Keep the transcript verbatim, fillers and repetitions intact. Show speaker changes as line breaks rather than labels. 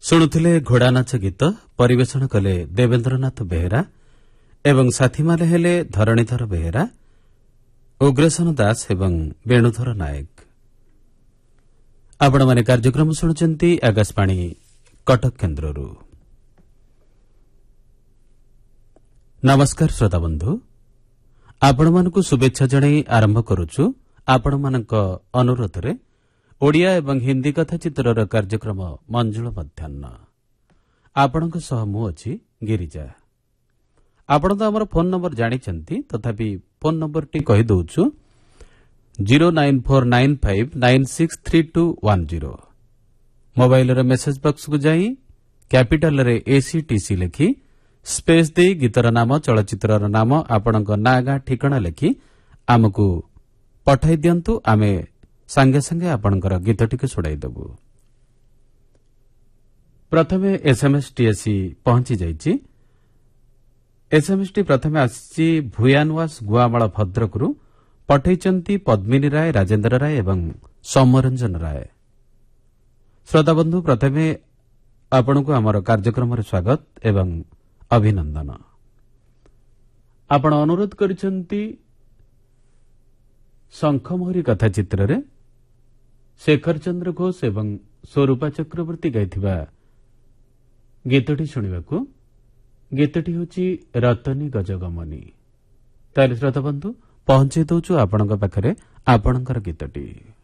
ଶୁଣୁଥିଲେ ଘୋଡ଼ାନାଚ ଗୀତ ପରିବେଷଣ କଲେ ଦେବେନ୍ଦ୍ରନାଥ ବେହେରା ଏବଂ ସାଥୀମାନେ ହେଲେ ଧରଣୀଧର ବେହେରା, ଉଗ୍ରସେନ ଦାସ ଏବଂ ବେଣୁଧର ନାୟକ। ଆପଣମାନେ କାର୍ଯ୍ୟକ୍ରମ ଶୁଣୁଛନ୍ତି ଆକାଶବାଣୀ କଟକ କେନ୍ଦ୍ରରୁ। ନମସ୍କାର ଶ୍ରୋତାବନ୍ଧୁ, ଆପଣମାନଙ୍କୁ ଶୁଭେଚ୍ଛା ଜଣାଇ ଆରମ୍ଭ କରୁଛୁ ଆପଣମାନଙ୍କ ଅନୁରୋଧରେ ଓଡ଼ିଆ ଏବଂ ହିନ୍ଦୀ କଥା ଚିତ୍ରର କାର୍ଯ୍ୟକ୍ରମ ମଞ୍ଜୁଳ ମଧ୍ୟାହ୍ନ। ଆପଣଙ୍କ ସହ ମୁଁ ଅଛି ଗିରିଜା। ଆପଣ ତ ଆମର ଫୋନ୍ ନମ୍ବର ଜାଣିଛନ୍ତି, ତଥାପି ଫୋନ୍ ନମ୍ବରଟି କହିଦେଉଛୁ zero nine four nine five nine six three two one zero. ମୋବାଇଲର ମେସେଜ ବକ୍ସକୁ ଯାଇ କ୍ୟାପିଟାଲରେ ଏସିଟିସି ଲେଖି ସ୍ପେସ୍ ଦେଇ ଗୀତର ନାମ, ଚଳଚ୍ଚିତ୍ରର ନାମ, ଆପଣଙ୍କ ନାଁ ଗାଁ ଠିକଣା ଲେଖି ଆମକୁ ପଠାଇ ଦିଅନ୍ତୁ। ଆମେ ସାଙ୍ଗେ ସାଙ୍ଗେ ଆପଣଙ୍କର ଗୀତଟିକୁ ଶୁଣାଇଦେବୁ। ପ୍ରଥମେ ଏସ୍ଏମ୍ଏସ୍ଟି ଆସି ପହଞ୍ଚି ଯାଇଛି। ଏସ୍ଏମ୍ଏସ୍ଟି ପ୍ରଥମେ ଆସିଛି ଭୂୟାନୱାସ ଗୁଆମାଳ ଭଦ୍ରକରୁ। ପଠାଇଛନ୍ତି ପଦ୍ମିନୀ ରାୟ, ରାଜେନ୍ଦ୍ର ରାୟ ଏବଂ ସୌମ୍ୟରଞ୍ଜନ ରାୟ। ଶ୍ରୋତାବନ୍ଧୁ, ପ୍ରଥମେ ଆପଣଙ୍କୁ ଆମର କାର୍ଯ୍ୟକ୍ରମରେ ସ୍ୱାଗତ ଏବଂ ଅଭିନନ୍ଦନ। ଆପଣ ଅନୁରୋଧ କରିଛନ୍ତି ଶଙ୍ଖମୋହରୀ କଥା ଚିତ୍ରରେ ଶେଖର ଚନ୍ଦ୍ର ଘୋଷ ଏବଂ ସ୍ୱରୂପା ଚକ୍ରବର୍ତ୍ତୀ ଗାଇଥିବା ଗୀତଟି ଶୁଣିବାକୁ। ଗୀତଟି ହେଉଛି ରତନୀ ଗଜଗମନୀ। ତାହେଲେ ଶ୍ରୋତାବନ୍ଧୁ, ପହଞ୍ଚାଇ ଦେଉଛୁ ଆପଣଙ୍କ ପାଖରେ ଆପଣଙ୍କର ଗୀତଟି।